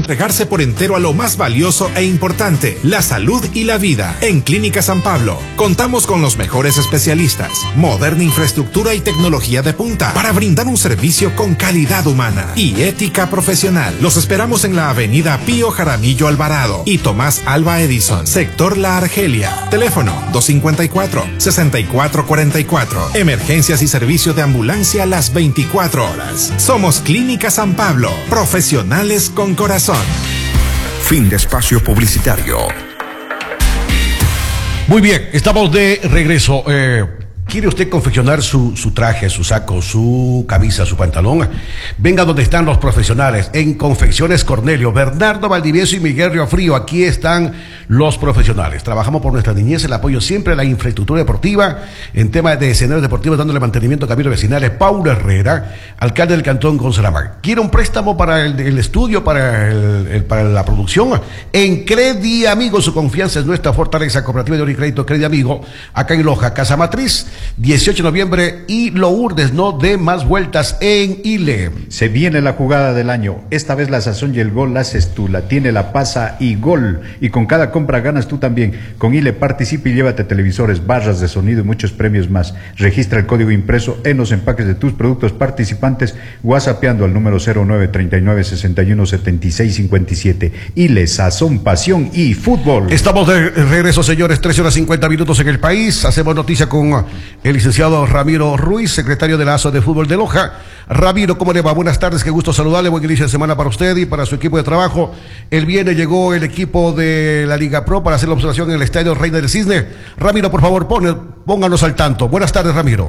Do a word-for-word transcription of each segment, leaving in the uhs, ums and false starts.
Entregarse por entero a lo más valioso e importante, la salud y la vida. En Clínica San Pablo, contamos con los mejores especialistas, moderna infraestructura y tecnología de punta para brindar un servicio con calidad humana y ética profesional. Los esperamos en la avenida Pío Jaramillo Alvarado y Tomás Alba Edison, sector La Argelia. Teléfono dos cinco cuatro, seis cuatro cuatro cuatro. Emergencias y servicio de ambulancia las veinticuatro horas. Somos Clínica San Pablo, profesionales con corazón. Fin de espacio publicitario. Muy bien, estamos de regreso. Eh, ¿Quiere usted confeccionar su, su traje, su saco, su camisa, su pantalón? Venga donde están los profesionales, en Confecciones Cornelio, Bernardo Valdivieso y Miguel Riofrío. Aquí están los profesionales. Trabajamos por nuestra niñez, el apoyo siempre a la infraestructura deportiva, en temas de escenarios deportivos, dándole mantenimiento a caminos vecinales. Paulo Herrera, alcalde del Cantón Gonzalama. ¿Quiere un préstamo para el, el estudio, para, el, el, para la producción? En Credi Amigo, su confianza es nuestra fortaleza. Cooperativa de Oro y Crédito Credi Amigo, acá en Loja, Casa Matriz, dieciocho de noviembre, y Lourdes, no de más vueltas en Ile. Se viene la jugada del año. Esta vez la sazón y el gol la haces tú, la tiene La Pasa y Gol. Y con cada compra ganas tú también. Con Ile participa y llévate televisores, barras de sonido y muchos premios más. Registra el código impreso en los empaques de tus productos participantes, whatsappeando al número cero nueve treinta y nueve sesenta y uno setenta y seis cincuenta y siete. Ile, sazón, pasión y fútbol. Estamos de regreso, señores, trece horas cincuenta minutos en el país. Hacemos noticia con el licenciado Ramiro Ruiz, secretario de la A S O de Fútbol de Loja. Ramiro, ¿cómo le va? Buenas tardes, qué gusto saludarle, buen inicio de semana para usted y para su equipo de trabajo. El viernes llegó el equipo de la Liga Pro para hacer la observación en el Estadio Reina del Cisne. Ramiro, por favor, pone, pónganos al tanto. Buenas tardes, Ramiro.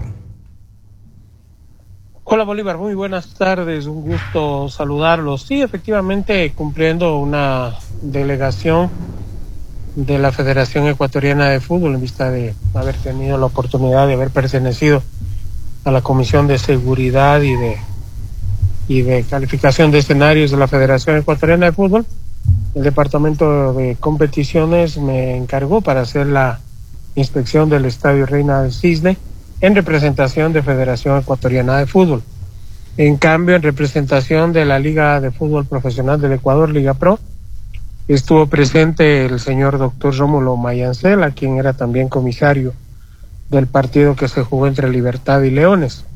Hola, Bolívar, muy buenas tardes, un gusto saludarlos. Sí, efectivamente, cumpliendo una delegación de la Federación Ecuatoriana de Fútbol en vista de haber tenido la oportunidad de haber pertenecido a la Comisión de Seguridad y de y de Calificación de Escenarios de la Federación Ecuatoriana de Fútbol. El Departamento de Competiciones me encargó para hacer la inspección del Estadio Reina del Cisne en representación de Federación Ecuatoriana de Fútbol. En cambio, en representación de la Liga de Fútbol Profesional del Ecuador, Liga Pro, estuvo presente el señor doctor Rómulo Mayancela, quien era también comisario del partido que se jugó entre Libertad y Leones.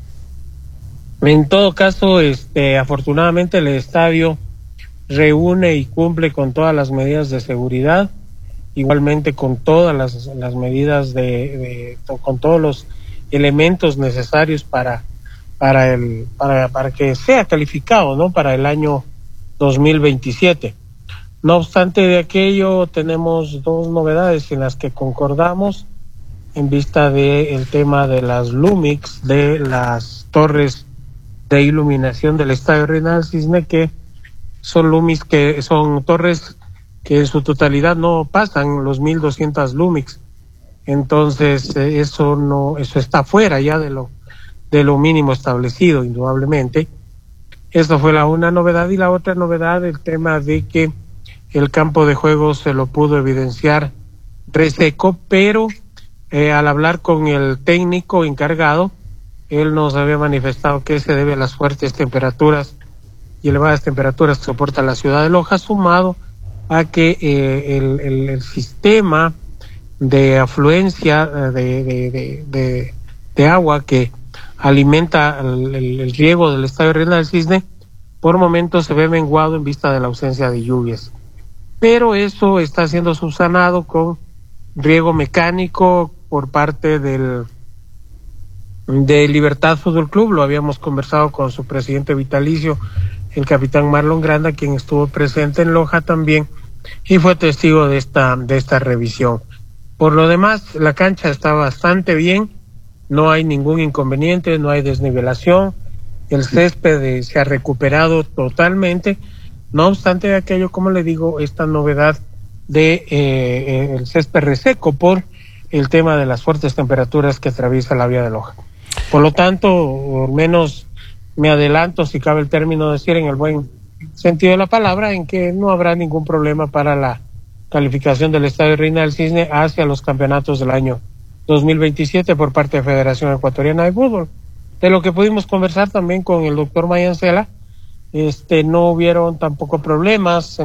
En todo caso, este, afortunadamente el estadio reúne y cumple con todas las medidas de seguridad, igualmente con todas las, las medidas de, de, con todos los elementos necesarios para, para el, para, para que sea calificado, ¿no? Para el año dos mil veintisiete. No obstante de aquello, tenemos dos novedades en las que concordamos en vista del tema de las Lumix, de las torres de iluminación del Estadio Reina del Cisne, que son Lumix, que son torres que en su totalidad no pasan los mil doscientas Lumix. Entonces, eso no, eso está fuera ya de lo, de lo mínimo establecido, indudablemente. Esta fue la una novedad, y la otra novedad, el tema de que el campo de juego se lo pudo evidenciar reseco, pero eh, al hablar con el técnico encargado, él nos había manifestado que se debe a las fuertes temperaturas y elevadas temperaturas que soporta la ciudad de Loja, sumado a que eh, el, el, el sistema de afluencia de, de, de, de, de agua que alimenta el, el, el riego del Estadio Reina del Cisne, por momentos se ve menguado en vista de la ausencia de lluvias. Pero eso está siendo subsanado con riego mecánico por parte del de Libertad Fútbol Club. Lo habíamos conversado con su presidente vitalicio, el capitán Marlon Granda, quien estuvo presente en Loja también y fue testigo de esta de esta revisión. Por lo demás, la cancha está bastante bien, no hay ningún inconveniente, no hay desnivelación, el césped se ha recuperado totalmente. No obstante de aquello, como le digo, esta novedad de eh, el césped reseco por el tema de las fuertes temperaturas que atraviesa la vía de Loja. Por lo tanto, al menos me adelanto, si cabe el término decir en el buen sentido de la palabra, en que no habrá ningún problema para la calificación del Estadio Reina del Cisne hacia los campeonatos del año dos mil veintisiete por parte de Federación Ecuatoriana de Fútbol. De lo que pudimos conversar también con el doctor Mayancela, este, no hubieron tampoco problemas